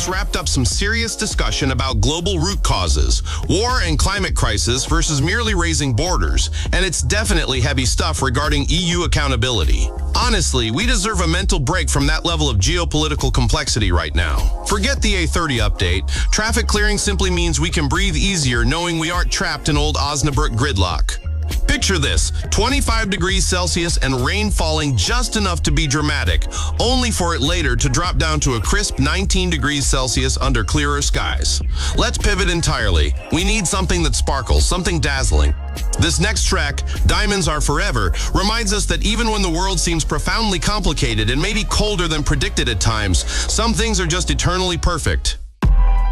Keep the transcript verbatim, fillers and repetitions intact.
wrapped up some serious discussion about global root causes, war and climate crisis versus merely raising borders, and it's definitely heavy stuff regarding E U accountability. Honestly, we deserve a mental break from that level of geopolitical complexity right now. Forget the A thirty update. Traffic clearing simply means we can breathe easier knowing we aren't trapped in old Osnabrück gridlock. Picture this, twenty-five degrees Celsius and rain falling just enough to be dramatic, only for it later to drop down to a crisp nineteen degrees Celsius under clearer skies. Let's pivot entirely. We need something that sparkles, something dazzling. This next track, Diamonds Are Forever, reminds us that even when the world seems profoundly complicated and maybe colder than predicted at times, some things are just eternally perfect.